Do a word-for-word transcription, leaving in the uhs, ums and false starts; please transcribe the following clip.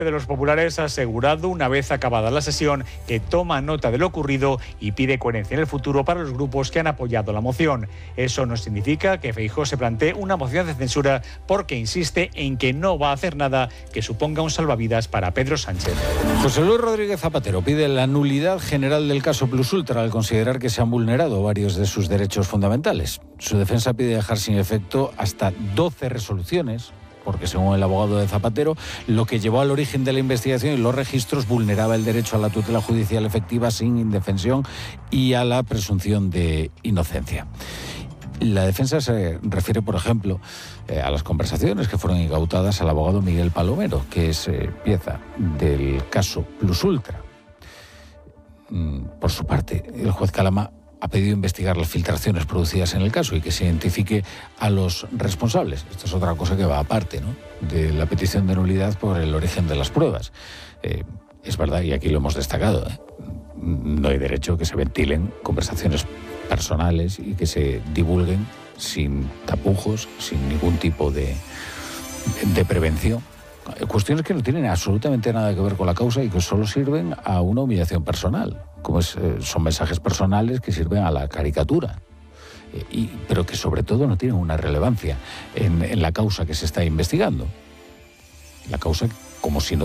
de los populares ha asegurado, una vez acabada la sesión, que toma nota de lo ocurrido y pide coherencia en el futuro para los grupos que han apoyado la moción. Eso no significa que Feijóo se plantee una moción de censura, porque insiste en que no va a hacer nada que suponga un salvavidas para Pedro Sánchez. José Luis Rodríguez Zapatero pide la nulidad general del caso Plus Ultra al considerar que se han vulnerado varios de sus derechos fundamentales. Su defensa pide dejar sin efecto hasta doce resoluciones, porque según el abogado de Zapatero, lo que llevó al origen de la investigación y los registros vulneraba el derecho a la tutela judicial efectiva sin indefensión y a la presunción de inocencia. La defensa se refiere, por ejemplo, eh, a las conversaciones que fueron incautadas al abogado Miguel Palomero, que es eh, pieza del caso Plus Ultra. Mm, por su parte, el juez Calama ha pedido investigar las filtraciones producidas en el caso y que se identifique a los responsables. Esto es otra cosa que va aparte, ¿no?, de la petición de nulidad por el origen de las pruebas. Eh, es verdad, y aquí lo hemos destacado, ¿eh? No hay derecho a que se ventilen conversaciones personales y que se divulguen sin tapujos, sin ningún tipo de, de prevención. Cuestiones que no tienen absolutamente nada que ver con la causa y que solo sirven a una humillación personal, como es, eh, son mensajes personales que sirven a la caricatura, eh, y, pero que sobre todo no tienen una relevancia en, en la causa que se está investigando. La causa como si no